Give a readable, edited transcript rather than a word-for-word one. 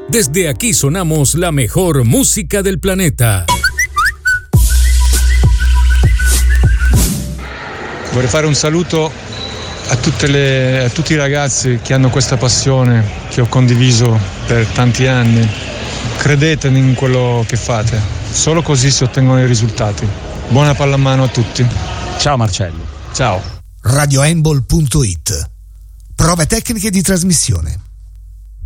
Desde aquí sonamos la mejor música del planeta. Vorrei fare un saluto a tutti i ragazzi che hanno questa passione che ho condiviso per tanti anni. Credete in quello che fate, solo così si ottengono i risultati. Buona pallamano a tutti. Ciao Marcello. Ciao. radiohandball.it. Prove tecniche di trasmissione.